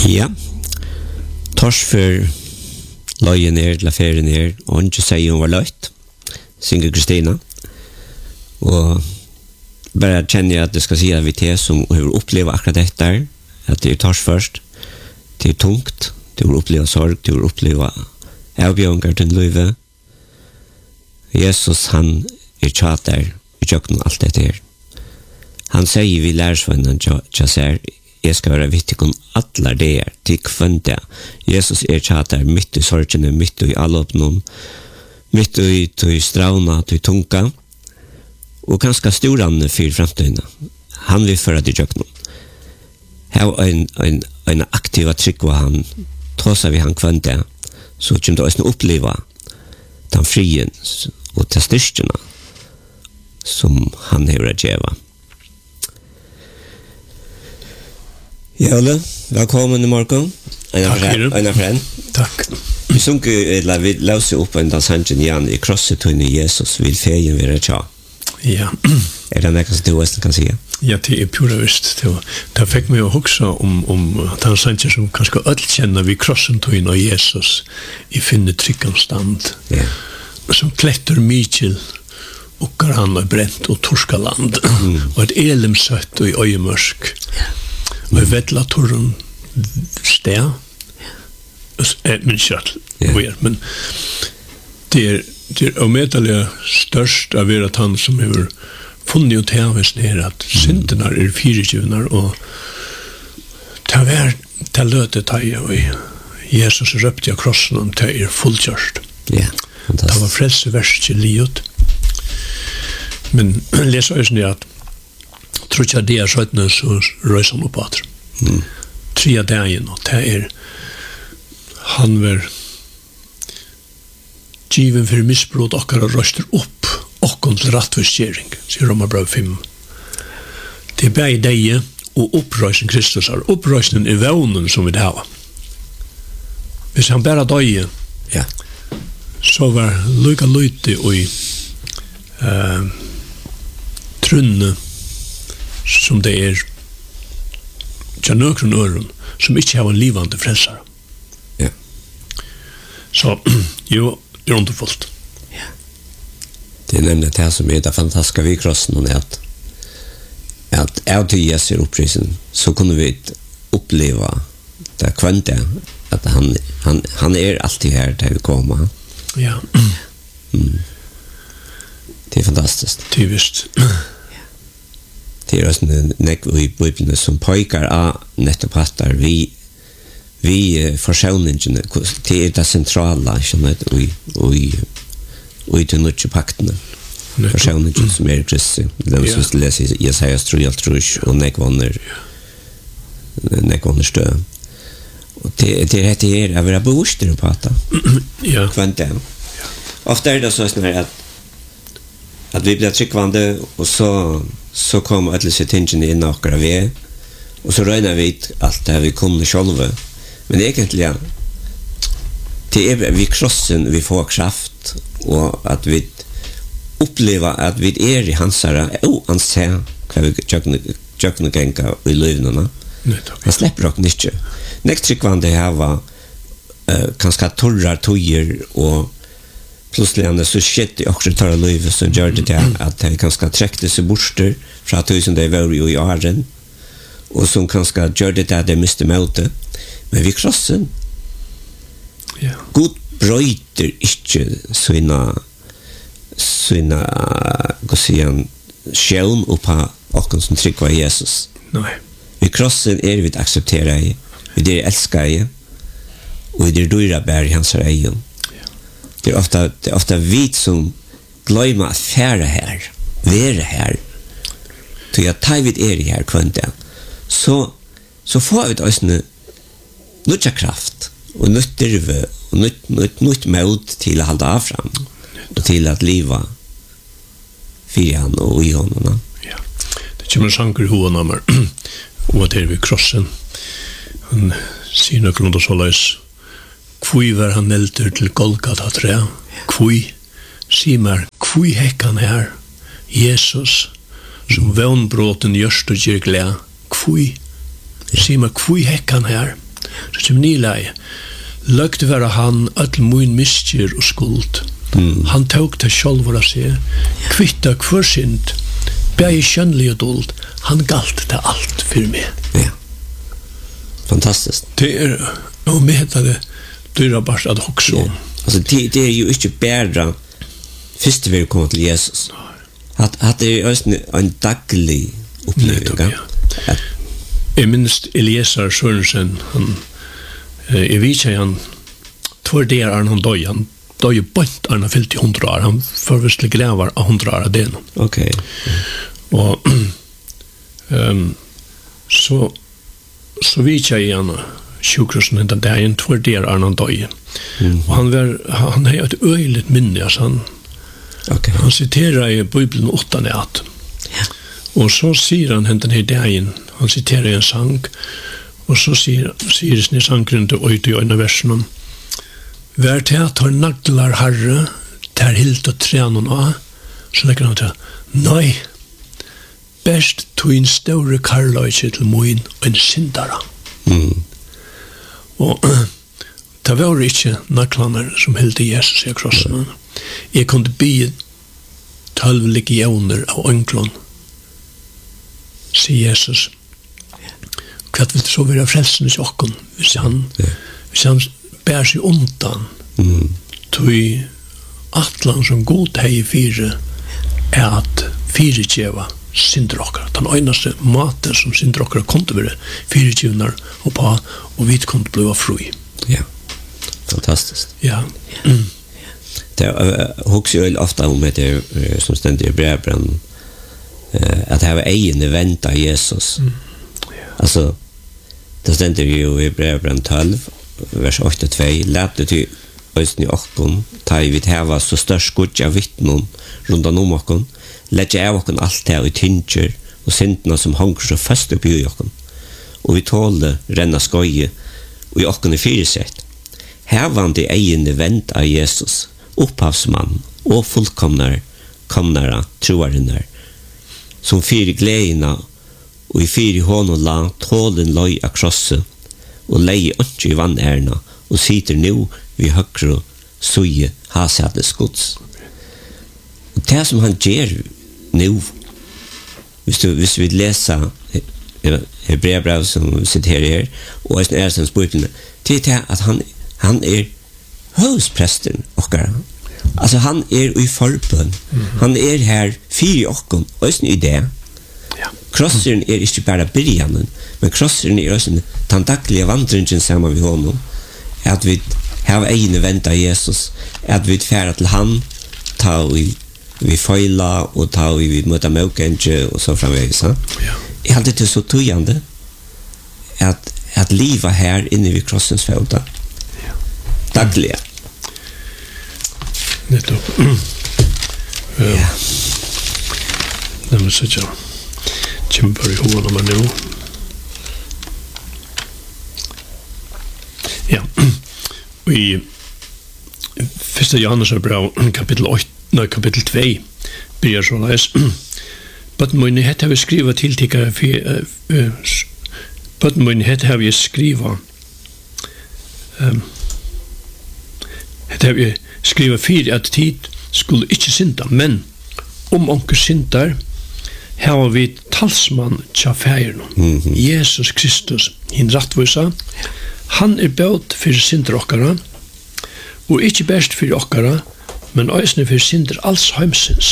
Ja. Tors för löjen ner, la ferien ner, och inte säger hon var löjt. Synger Kristina. Och bara känner jag att det ska säga vi till som hur uppleva akkurat detta, att det är tors först. Det är tungt, det vill uppleva sorg, det vill uppleva avbjörngar till livet. Jesus, han är tjatar i köknen allt det här. Han säger vi lärsvännen tjasär, jag ska vara vittig om alla det är, till kvönta. Jesus är tjatar mitt i sorgen, mitt i alla uppnån, mitt i strauna, i tunga, och ganska stora för framtiden. Han vill föra till köknen. Här en aktiva tryck var han, trossar vi han kvönta, så kommer det också uppleva den frien och de styrkorna som han har att geva. Jelle, välkommen i morgon. Einar Fren. Tack. Vi sunker, vi lauser upp en dansangen igen i krossetun i Jesus vill fejen vara tja. Ja. Är det något som du också kan säga? Ja, det är pura visst. Det fick mig att huxa om dansangen som kanske öll känner vid krossetun av Jesus i finne tryckanstand. Ja. Som klätter Michel och han har bränt och Torskaland. Och ett elimsött och i öjemörsk. Och i Vettlatorren steg. Men kött. Men det är omedelig störst av att han som har funnit och tävist ner att synderna är 24 och ta lötet och Jesus röpte av krossen och ta är fullkörst. Ja. Det var frälseverset i livet. Men läs också det att tror jag det är så att nu så röjs han upp att 3 dagen och det är han var given för missbrott och röster upp och till rättfärdighetsgärning, säger Romarbrev 5. Det är bäg dig och uppröjsen Kristus är uppröjsen i vånen som vi har. Hvis han bara döje, ja, så var lika lite i trunne som det är tjänökron öron som inte har en livande frälsare. Ja. Så, jo, det är underfullt. Ja. Det är nämligen det som är det fantastiska vid krossen och att av till Jesu upprisen så kunde vi uppleva det kvänta att han är alltid här där vi kommer. Ja. Det är fantastiskt. Det är visst. Det är också en i Bibeln som pojkar av nettopattar vi försäljningen det är det centrala och i den nya pakten. Försäljningen som är Kristi. Det som läser Jesajas 3:3 och nekvåner stö. Och det är rätt i att vara bevisster på att ja. Kvante. Ofta är det så att vi blir tryckvande och så kommer alla tingen in och vi och så röjnar vi allt det vi kunde själva. Men egentligen det är vi krossen vi får kraft och att vi upplever att vi är i hans herre han ser vad vi tjökna gänga i livnarna. Han släpper dock inte. Näst tryckvande här var kanske torrar tojer och plötsligt så skett också tar livet som gör det att det kanske träckte sig borster från 1000 det var ju i åren och som kanske gör det där det måste möta men vi krossen ja god bröjter inte såna gossian själv och på och som trycker Jesus. Nej. Vi krossen är vi accepterar vi det älskar och det dyra bär i hans egen. Det är ofta vi som glömmer att färra här, vara här. Så jag tar vid här kvänta. Så får vi oss nytt kraft och nytt drive och nytt mod till att hålla av fram och till att leva fyran och i honom. Ja. Det kommer sanger i honom och det är vid krossen. Han säger något runt och så lös. Kvui var han neltur til Golgata tre. Kvui, simar, kvui hekkan her. Jesus, som vånbråten gjørst og gjør gled. Kvui, simar, kvui hekkan her. Så som nilei, løgt være han öll mun miskyr og skuld. Han tok til sjálfur av seg, kvitta hver synd, bæði skjønnlig og duld, han galt til alt for meg. Ja. Fantastiskt. Det og med det dyra bare at hoksa om. Altså, det er jo ikke bæra første vi kommer til Jesus. At det er også en daglig opplevelse. Ja. Jeg minns Eliezer Sørensen, jeg vet ikke han, tvær der han døy, han døy bønt han fyllt i 100 år, han forvistelig grevar av 100 år av det. Ok. Og så vet jeg igjen sjukrosen den dagen, tvær der han døy. Og han har et øyligt minne, altså han citerar i Bibelen 8 nært. Ja. Og så sier han den her dagen, han citerar en sang, og så sier sin sangren til øyde i øyne versen, «Vær til at har naglar herre, ter hilt og trenon av», så legger han til, «Nei, best tog en større karløyse til moin og en syndara». Og det var ikke naglaner som hilt i Jesus i krossen. Jeg kunne bli 12 legioner av ønglån, sier Jesus. Hva vil det så være frelsen i sjokken hvis han bär sig undan tog atlan som god hei fire at firekjeva syndrokkar. Den øynaste maten som syndrokkar kom til å være firekjevnar og på, og vi kom til å bli fri. Ja, fantastisk. Ja. Det hugger jo ofta om det som stendt i brevbrennen, at det var egen event av Jesus. Altså, det stendt jo i brevbrennen 12, vers 8-2, lærte til øysten i okkon, ta i vidt heva så størst godja vittnon rundan om okkon, lette av okkon alt det i tynger og sintna som hanker så fast oppi i okkon, og vi tåle renna skoje og i okkon i fyresett. Hevande egene vent av Jesus, opphavsmann og fullkomnare troarinnar, som fyre gledina og i fyre hånden la tålen løy av krosset, og leie ikke i vannærna, og sitter nå vi høyre søye hasettes gods. Og det som han gjør nå, hvis vi leser Hebreabrev som vi sitter her, og er som spørsmålene, det er at han er høyspresten okkara. Altså han er i forbønn. Han er her fire okkon, og i det. Krosseren er ikke bare byrjanen, men krosseren er også den daglige vandringen sammen med honom, at vi har egne vent av Jesus, at vi færer til han, ta vi feila, og ta vi møter møkenge, og så framveis. Jeg hadde det så tøyende, at livet her inne vid krossens földa, daglige. Nettopp. Ja. Nei, men så ikke kjemper i hovedet med nå. Ja. Og i 1. Johannes brev, kapittel 2, blir så leis. Bøtten må hette har vi skriva tiltikkere Bøtten må hette har vi skriva fyrir at tid skulle ikke synda, men om onker syndar har vi talsmann tja færen, Jesus Kristus, hin rattvisa. Han er bøtt fyrir synder okkara, og ikke best fyrir okkara, men øysene fyrir synder alls heimsins.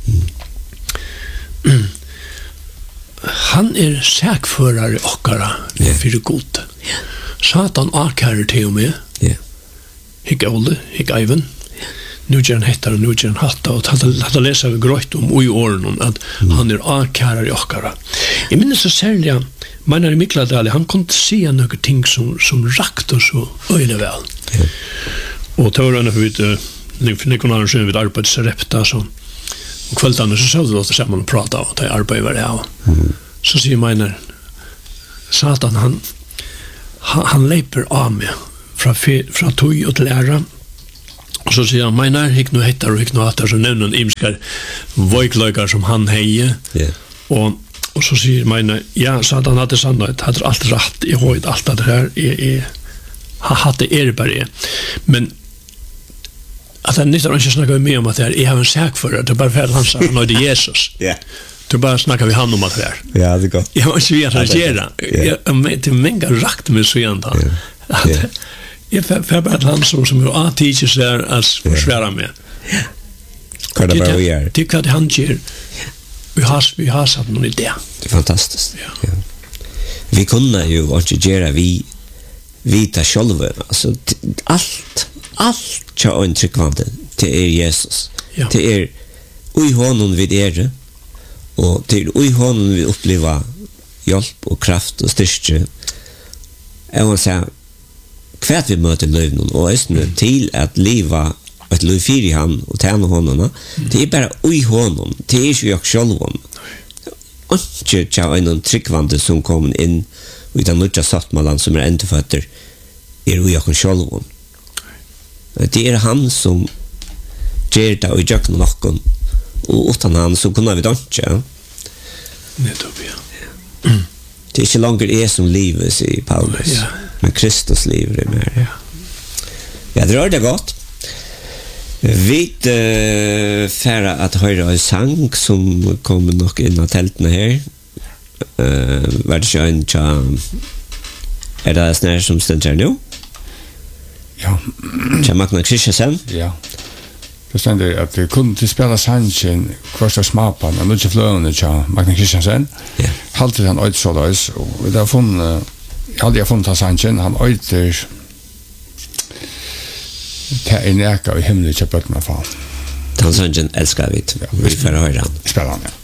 Han er sækførare okkara fyrir god. Satan akkærer til og med, hikk Ole, hikk Eivind, nu gjør han hettar og nu gjør han hatta, og hadde lesa vi grøyt om i åren at han er akkærer i okkara. Jeg minnes så særlig, Meinar i Mikladali, han kunne se noen ting som rakt oss så øyelig vel. Og til årene vi Nikonaren sønn vi arbeidsrepta, så og kveldene så søvde vi sammen og prata av, og det arbeidet var det av. Så sier Meinar, Satan, han leiper av meg fra tog og til æra, og så sier han, Meinar, hikk noe hettar og hikk noe hattar, så nevner han imskar vøykløykar som han heier, og Och så säger man, ja, så att han hade sannolikt, hade allt rätt, jag har allt det här, han hade bara. Men att han inte snackar med om att det är en sak för det, bara för att han sa, han är Jesus. Ja. Du bara snackar vi han om att det är. Ja, det är gott. Jag var inte vet att göra. Det är många rakt med så igen då. Jag får bara ett land som jag alltid ser att försvara med. Kan det bara göra? Det kan han göra. Vi har satt någon idé. Det är fantastiskt. Ja. Vi kunde ju inte göra vita själva. Alltså allt tja en tryggvande till Jesus. Ja. Till ui honom vid det. Och till ui honom vi uppleva hjälp och kraft och styrke. Jag vill säga kvart vi möter löven och östnu till att leva ett liv i han och tjäna honom. Det är bara ui honom. Det är ju jag själv om. Och inte en tryggvande som kommer in i den nya sattmalan som är ändfötter är ui jag själv om. Det är han som ger det och gör någon och utan han så kunde vi då inte. Det är inte längre som livet i Paulus. Ja. Men Kristus liv är mer. Ja, det rör det gott. Vi färra att höra en sång som kommer nog in i tältena här. Var det en är det snär som ständer nu? Ja. Tja Magna Kristiansen? Ja. Det ständer att vi kunde spela sanchen kvarsta smapan och mycket flöende tja Magna Kristiansen. Ja. Halvtid han öjt så lös och där hade jag funnit sanchen han öjter till en äka i himlen tja bötterna fan. Den sanchen älskar vi. Vi får höra han. Spännande.